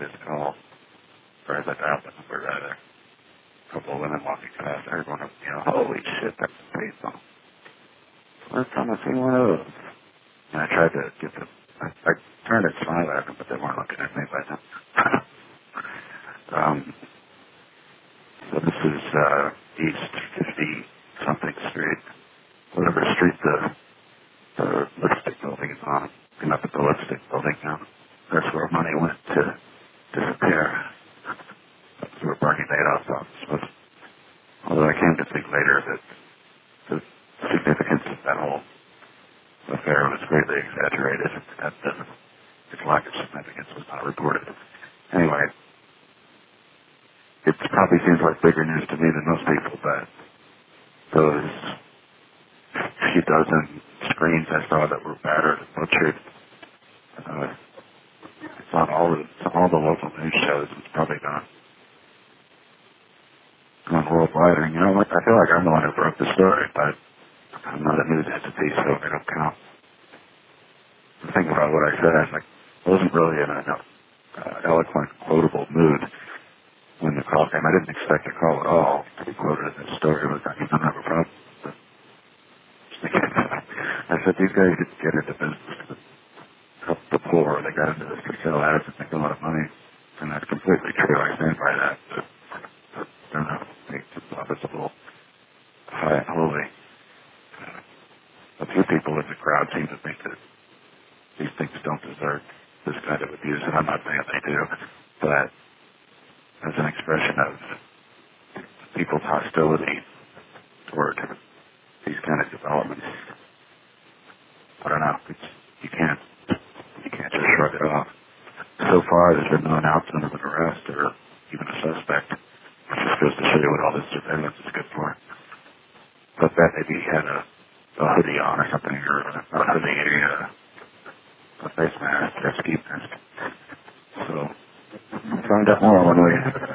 this call, or as I dialed the number, rather, a couple of women walking past, everyone was, holy shit, that's a payphone. First time I've seen one of those. And I tried to get them. I turned and smiled at them, but they weren't looking at me by then. So this is East 50-something Street, whatever street the lipstick building is on. I'm up at the lipstick building now. That's where money went to disappear. That's where Bernie Madoff's office was. Although I came to think later that the significance of that whole affair was greatly exaggerated, and that its lack of significance was not reported. Anyway, it probably seems like bigger news to me than most people, but those few dozen screens I saw that were battered and butchered, it's on all the local news shows. It's probably gone worldwide. And, I feel like I'm the one who broke the story, but I'm not a news entity, so I don't count. Think about what I said. I wasn't really in an eloquent, quotable mood when the call came. I didn't expect a call at all to be quoted in this story. I don't have a problem. But I said, these guys didn't get into business to help the poor. They got into this to sell ads and make a lot of money. And that's completely true. I stand by that. But I don't know. It's obviously high and holy. A few people in the crowd seem to think that these things don't deserve this kind of abuse, and I'm not saying they do, but as an expression of people's hostility toward these kind of developments, I don't know. You can't just shrug it off. So far, there's been no announcement of an arrest or even a suspect, which just goes to show you what all this surveillance is good for. But that maybe he had a hoodie on or something, or a hoodie, a face mask, or a ski mask. So, find out more when we